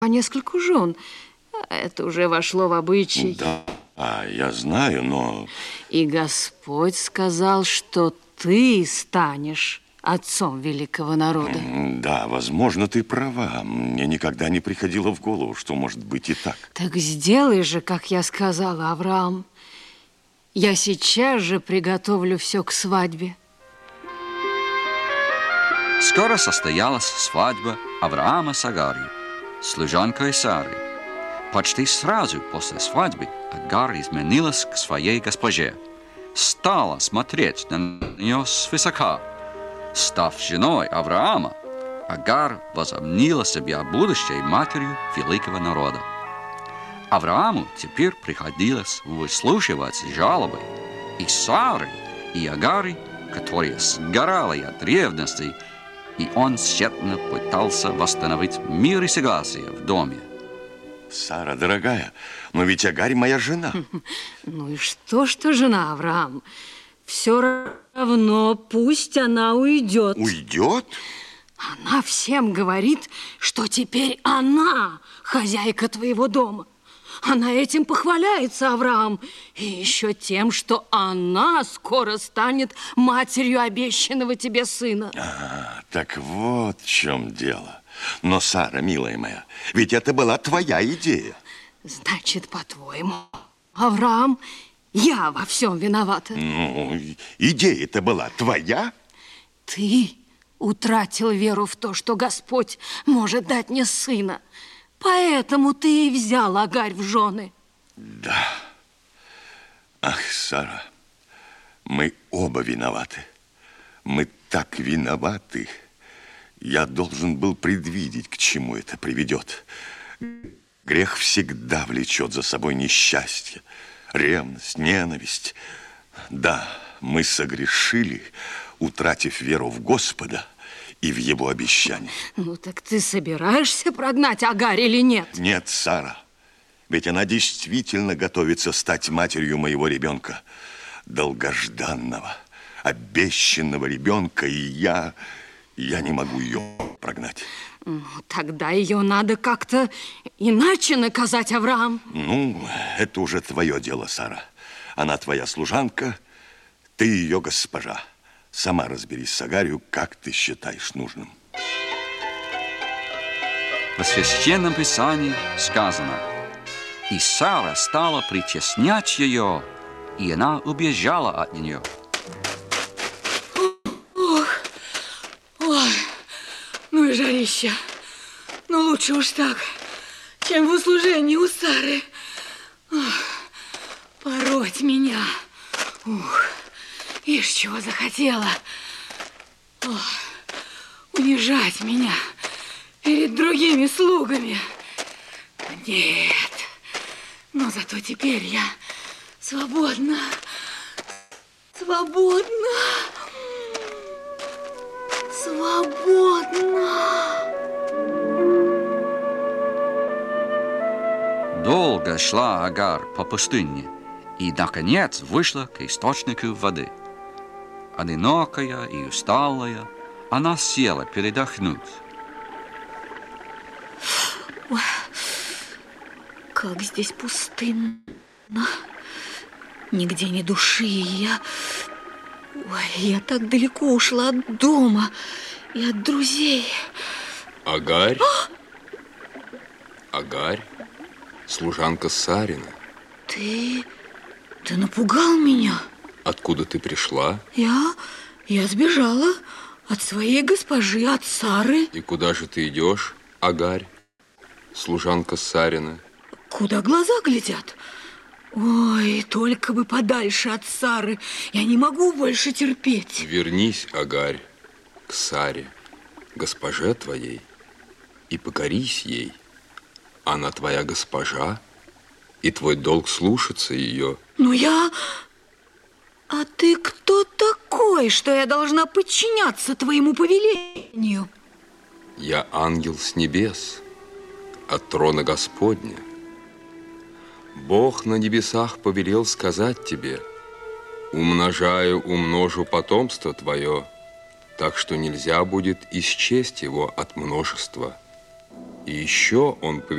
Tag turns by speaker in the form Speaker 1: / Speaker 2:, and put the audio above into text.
Speaker 1: несколько жен. Это уже вошло в обычай.
Speaker 2: Да, я знаю, но...
Speaker 1: И Господь сказал, что ты станешь отцом великого народа.
Speaker 2: Да, возможно, ты права. Мне никогда не приходило в голову, что может быть и так.
Speaker 1: Так сделай же, как я сказала, Авраам. Я сейчас же приготовлю все к свадьбе.
Speaker 3: Скоро состоялась свадьба Авраама с Агарью, служанкой Сары. Почти сразу после свадьбы Агар изменилась к своей госпоже, стала смотреть на нее свысока. Став женой Авраама, Агар возомнила себя будущей матерью великого народа. Аврааму теперь приходилось выслушивать жалобы и Сары, и Агары, которые сгорали от ревности, и он тщетно пытался восстановить мир и согласие в доме.
Speaker 2: Сара, дорогая, но ведь Агарь моя жена.
Speaker 1: Ну и что жена, Авраам? Все равно пусть она уйдет.
Speaker 2: Уйдет?
Speaker 1: Она всем говорит, что теперь она хозяйка твоего дома. Она этим похваляется, Авраам. И еще тем, что она скоро станет матерью обещанного тебе сына.
Speaker 2: Так вот в чем дело. Но, Сара, милая моя, ведь это была твоя идея.
Speaker 1: Значит, по-твоему, Авраам, я во всем виновата?
Speaker 2: Ну, идея-то была твоя.
Speaker 1: Ты утратил веру в то, что Господь может дать мне сына. Поэтому ты и взял Агарь в жены.
Speaker 2: Да. Ах, Сара, мы оба виноваты. Мы так виноваты. Я должен был предвидеть, к чему это приведет. Грех всегда влечет за собой несчастье, ревность, ненависть. Да, мы согрешили, утратив веру в Господа и в Его обещания.
Speaker 1: Ну, так ты собираешься прогнать Агарь или нет?
Speaker 2: Нет, Сара, ведь она действительно готовится стать матерью моего ребенка, долгожданного, обещанного ребенка, и я не могу ее прогнать.
Speaker 1: Ну, тогда ее надо как-то иначе наказать, Авраам.
Speaker 2: Ну, это уже твое дело, Сара. Она твоя служанка, ты ее госпожа. Сама разберись с Агарью, как ты считаешь нужным.
Speaker 3: В Священном Писании сказано: «И Сара стала притеснять ее, и она убежала от нее».
Speaker 1: Ой, ну и жарища. Ну, лучше уж так, чем в услужении у Сары. Пороть меня. Ишь, чего захотела. Унижать меня перед другими слугами. Нет, но зато теперь я свободна. Свободна.
Speaker 3: Долго шла Агар по пустыне и, наконец, вышла к источнику воды. Одинокая и усталая, она села передохнуть.
Speaker 1: Ой, как здесь пустынно. Нигде ни души. Я так далеко ушла от дома и от друзей.
Speaker 4: Агарь? Агарь? Служанка Сарина.
Speaker 1: Ты напугал меня.
Speaker 4: Откуда ты пришла?
Speaker 1: Я сбежала от своей госпожи, от Сары.
Speaker 4: И куда же ты идешь, Агарь, служанка Сарина?
Speaker 1: Куда глаза глядят? Ой, только бы подальше от Сары. Я не могу больше терпеть.
Speaker 4: Вернись, Агарь, к Саре, госпоже твоей, и покорись ей. Она твоя госпожа, и твой долг слушаться ее.
Speaker 1: Но А ты кто такой, что я должна подчиняться твоему повелению?
Speaker 4: Я ангел с небес, от трона Господня. Бог на небесах повелел сказать тебе: умножу потомство твое, так что нельзя будет исчесть его от множества. И еще он повелел